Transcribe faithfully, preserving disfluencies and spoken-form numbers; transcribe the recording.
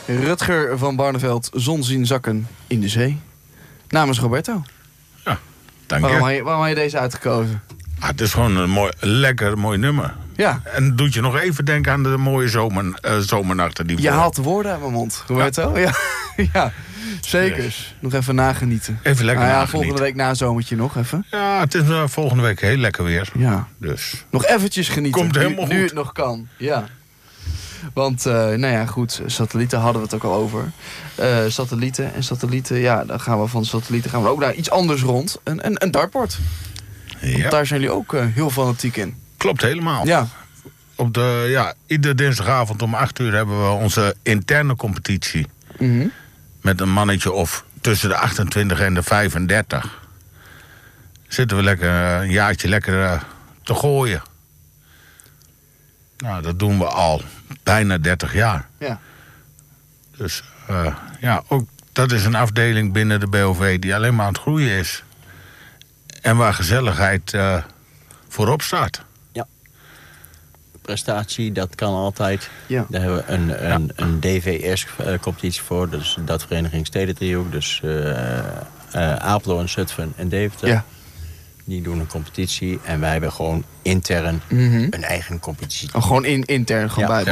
Rutger van Barneveld, Zon zien zakken in de zee. Namens Roberto. Ja, dank Waarom je. had je, waarom had je deze uitgekozen? Ah, het is gewoon een mooi, lekker mooi nummer. Ja. En doet je nog even denken aan de mooie zomer, uh, zomernachten. Die Je voor... haalt de woorden uit mijn mond, Roberto. Ja, ja. ja. Zeker. Yes. Nog even nagenieten. Even lekker nou ja, nagenieten. volgende week na zomertje nog even. Ja, het is uh, volgende week heel lekker weer. Ja. Dus. Nog eventjes genieten. Komt helemaal nu, nu goed. het nog kan. Ja. Want, uh, nou ja, goed, satellieten hadden we het ook al over. Uh, satellieten en satellieten, ja, dan gaan we van satellieten gaan we ook naar iets anders rond. Een, een, een dartboard. Ja. Want daar zijn jullie ook uh, heel fanatiek in. Klopt helemaal. Ja. Op de, ja, iedere dinsdagavond om acht uur hebben we onze interne competitie. Mm-hmm. Met een mannetje of tussen de achtentwintig en de vijfendertig. Zitten we lekker een jaartje lekker uh, te gooien. Nou, dat doen we al bijna dertig jaar. Ja. Dus uh, ja, ook dat is een afdeling binnen de B O V die alleen maar aan het groeien is. En waar gezelligheid uh, voorop staat. Prestatie, dat kan altijd. Ja. Daar hebben we een, een, ja. een D V S-competitie voor. Dus dat Vereniging Stedendriehoek. Dus uh, uh, Apeldoorn, Zutphen en Deventer. Ja. Die doen een competitie. En wij hebben gewoon intern mm-hmm. een eigen competitie. Oh, gewoon in, intern, gewoon ja. buiten.